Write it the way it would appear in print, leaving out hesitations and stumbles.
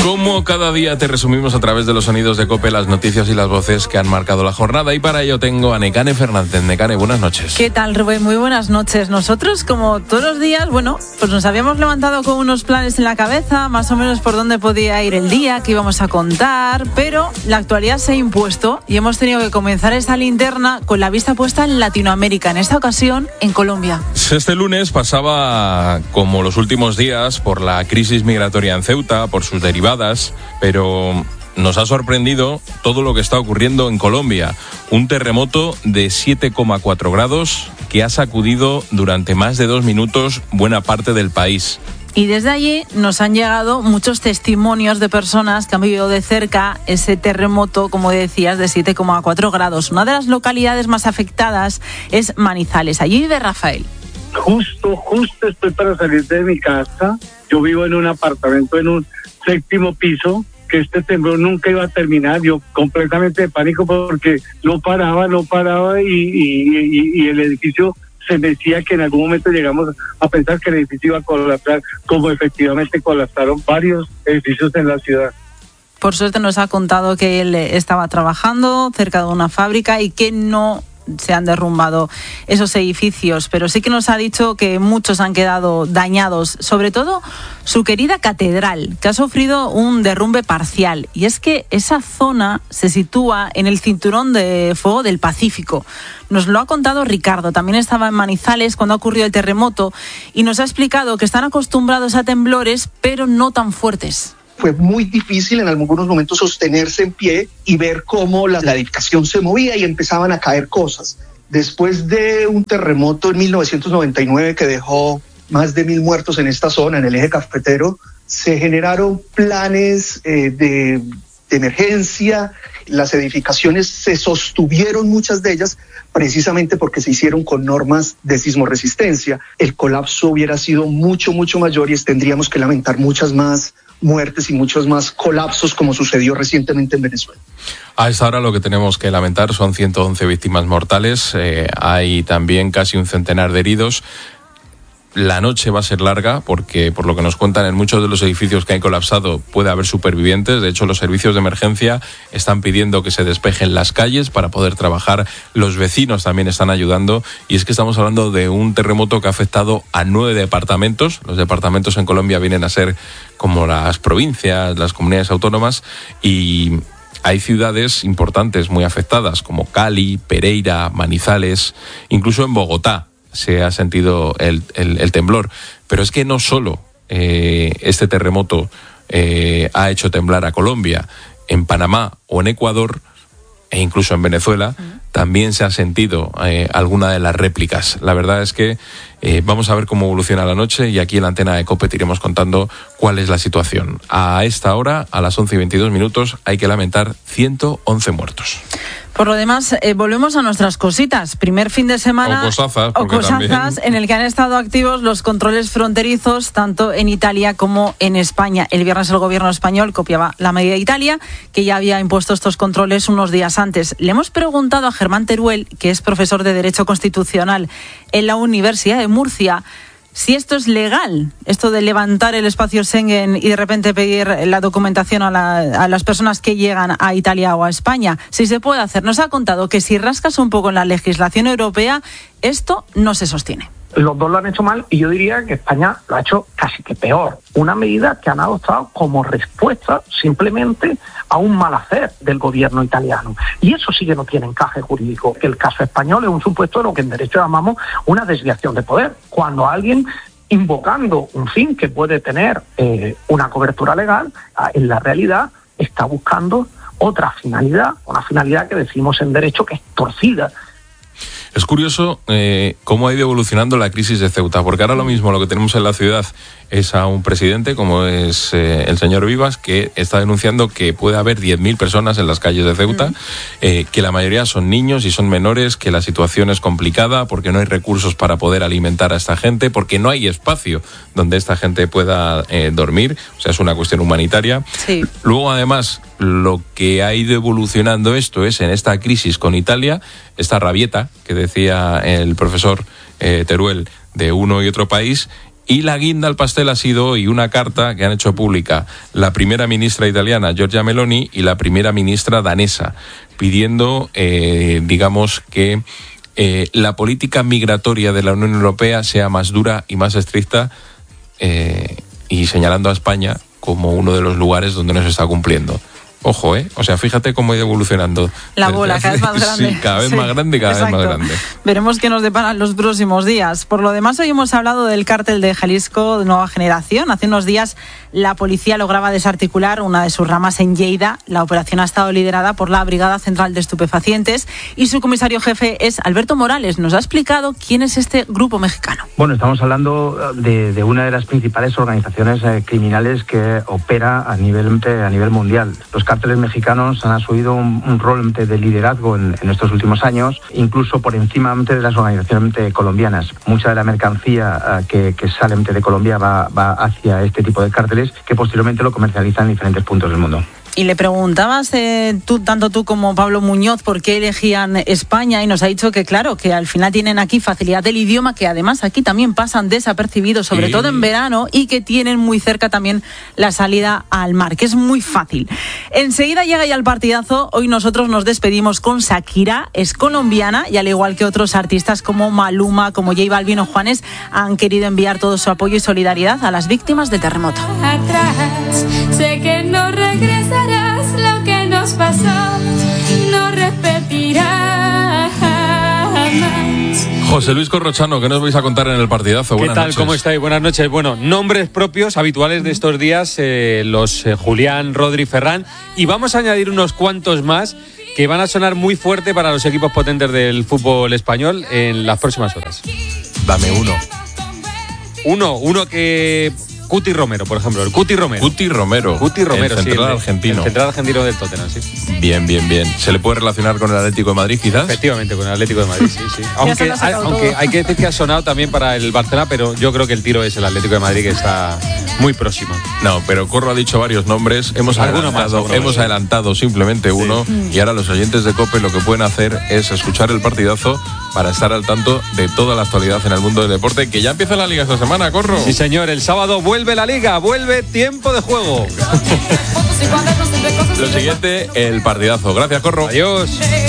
Como cada día te resumimos a través de los sonidos de COPE las noticias y las voces que han marcado la jornada, y para ello tengo a Nekane Fernández. Nekane, buenas noches. ¿Qué tal, Rubén? Muy buenas noches. Nosotros, como todos los días, pues nos habíamos levantado con unos planes en la cabeza, más o menos por dónde podía ir el día, qué íbamos a contar, pero la actualidad se ha impuesto y hemos tenido que comenzar esta linterna con la vista puesta en Latinoamérica, en esta ocasión en Colombia. Este lunes pasaba, como los últimos días, por la crisis migratoria en Ceuta, por sus derivadas, pero nos ha sorprendido todo lo que está ocurriendo en Colombia. Un terremoto de 7,4 grados que ha sacudido durante más de 2 minutos buena parte del país. Y desde allí nos han llegado muchos testimonios de personas que han vivido de cerca ese terremoto, como decías, de 7,4 grados. Una de las localidades más afectadas es Manizales. Allí vive Rafael. Justo estoy para salir de mi casa. Yo vivo en un apartamento en un 7º piso, que este temblor nunca iba a terminar. Yo completamente de pánico porque no paraba y el edificio se me decía que en algún momento llegamos a pensar que el edificio iba a colapsar, como efectivamente colapsaron varios edificios en la ciudad. Por suerte nos ha contado que él estaba trabajando cerca de una fábrica y que no se han derrumbado esos edificios, pero sí que nos ha dicho que muchos han quedado dañados, sobre todo su querida catedral, que ha sufrido un derrumbe parcial. Y es que esa zona se sitúa en el cinturón de fuego del Pacífico. Nos lo ha contado Ricardo, también estaba en Manizales cuando ocurrió el terremoto y nos ha explicado que están acostumbrados a temblores, pero no tan fuertes. Fue muy difícil en algunos momentos sostenerse en pie y ver cómo la edificación se movía y empezaban a caer cosas. Después de un terremoto en 1999 que dejó más de 1,000 muertos en esta zona, en el eje cafetero, se generaron planes de emergencia. Las edificaciones se sostuvieron, muchas de ellas, precisamente porque se hicieron con normas de sismoresistencia. El colapso hubiera sido mucho mayor y tendríamos que lamentar muchas más muertes y muchos más colapsos, como sucedió recientemente en Venezuela. A esta hora lo que tenemos que lamentar son 111 víctimas mortales, hay también casi un centenar de heridos. La noche va a ser larga porque, por lo que nos cuentan, en muchos de los edificios que han colapsado puede haber supervivientes. De hecho, los servicios de emergencia están pidiendo que se despejen las calles para poder trabajar. Los vecinos también están ayudando. Y es que estamos hablando de un terremoto que ha afectado a 9 departamentos. Los departamentos en Colombia vienen a ser como las provincias, las comunidades autónomas, y hay ciudades importantes muy afectadas como Cali, Pereira, Manizales, incluso en Bogotá se ha sentido el temblor. Pero es que no solo este terremoto ha hecho temblar a Colombia. En Panamá o en Ecuador, e incluso en Venezuela, también se ha sentido alguna de las réplicas. La verdad es que vamos a ver cómo evoluciona la noche, y aquí en la antena de COPE te iremos contando cuál es la situación. A esta hora, a las 11:22, hay que lamentar 111 muertos. Por lo demás, volvemos a nuestras cositas. Primer fin de semana o cosazas en el que han estado activos los controles fronterizos tanto en Italia como en España. El viernes el gobierno español copiaba la medida de Italia, que ya había impuesto estos controles unos días antes. Le hemos preguntado a Germán Teruel, que es profesor de Derecho Constitucional en la Universidad de Murcia, si esto es legal, esto de levantar el espacio Schengen y de repente pedir la documentación a las personas que llegan a Italia o a España, si se puede hacer. Nos ha contado que si rascas un poco en la legislación europea, esto no se sostiene. Los dos lo han hecho mal y yo diría que España lo ha hecho casi que peor. Una medida que han adoptado como respuesta simplemente a un mal hacer del gobierno italiano. Y eso sí que no tiene encaje jurídico. El caso español es un supuesto de lo que en derecho llamamos una desviación de poder. Cuando alguien, invocando un fin que puede tener una cobertura legal, en la realidad está buscando otra finalidad, una finalidad que decimos en derecho que es torcida. Es curioso cómo ha ido evolucionando la crisis de Ceuta, porque ahora lo mismo lo que tenemos en la ciudad es a un presidente, como es el señor Vivas, que está denunciando que puede haber 10.000 personas en las calles de Ceuta, que la mayoría son niños y son menores, que la situación es complicada porque no hay recursos para poder alimentar a esta gente, porque no hay espacio donde esta gente pueda dormir, o sea, es una cuestión humanitaria. Sí. Luego, además, lo que ha ido evolucionando esto es en esta crisis con Italia, esta rabieta que decía el profesor Teruel de uno y otro país, Y la guinda al pastel ha sido hoy una carta que han hecho pública la primera ministra italiana, Giorgia Meloni, y la primera ministra danesa, pidiendo, digamos, que la política migratoria de la Unión Europea sea más dura y más estricta, y señalando a España como uno de los lugares donde no se está cumpliendo. Ojo, o sea, fíjate cómo ha ido evolucionando. La bola, cada vez más grande. Sí, cada vez más grande y cada vez más grande. Veremos qué nos deparan los próximos días. Por lo demás, hoy hemos hablado del cártel de Jalisco de Nueva Generación. Hace unos días la policía lograba desarticular una de sus ramas en Lleida. La operación ha estado liderada por la Brigada Central de Estupefacientes y su comisario jefe es Alberto Morales. Nos ha explicado quién es este grupo mexicano. Bueno, estamos hablando de una de las principales organizaciones criminales que opera a nivel mundial. Los cárteles mexicanos han asumido un rol de liderazgo en estos últimos años, incluso por encima de las organizaciones colombianas. Mucha de la mercancía que sale de Colombia va hacia este tipo de cárteles que posteriormente lo comercializan en diferentes puntos del mundo. Y le preguntabas, tanto tú como Pablo Muñoz, por qué elegían España, y nos ha dicho que claro, que al final tienen aquí facilidad del idioma, que además aquí también pasan desapercibidos, sobre todo en verano, y que tienen muy cerca también la salida al mar, que es muy fácil. Enseguida llega ya el partidazo. Hoy nosotros nos despedimos con Shakira, es colombiana, y al igual que otros artistas como Maluma, como J Balvin o Juanes, han querido enviar todo su apoyo y solidaridad a las víctimas del terremoto. Atrás, sé que no regresarás, lo que nos pasó no repetirá jamás. José Luis Corrochano, ¿qué nos vais a contar en el partidazo? Buenas noches. ¿Cómo estáis? Buenas noches. Bueno, nombres propios habituales de estos días, los Julián, Rodri, Ferran, y vamos a añadir unos cuantos más que van a sonar muy fuerte para los equipos potentes del fútbol español en las próximas horas. Dame uno. Uno que... Cuti Romero, por ejemplo. El Cuti Romero. El central argentino. El central argentino del Tottenham, sí. Bien. ¿Se le puede relacionar con el Atlético de Madrid, quizás? Efectivamente, con el Atlético de Madrid, sí. Aunque hay que decir que ha sonado también para el Barcelona, pero yo creo que el tiro es el Atlético de Madrid, que está muy próximo. No, pero Corro ha dicho varios nombres. Hemos adelantado simplemente uno, y ahora los oyentes de COPE lo que pueden hacer es escuchar el partidazo para estar al tanto de toda la actualidad en el mundo del deporte, que ya empieza la Liga esta semana, Corro. Sí, señor, el sábado vuelve la Liga, vuelve tiempo de juego. Lo siguiente, el partidazo. Gracias, Corro. Adiós.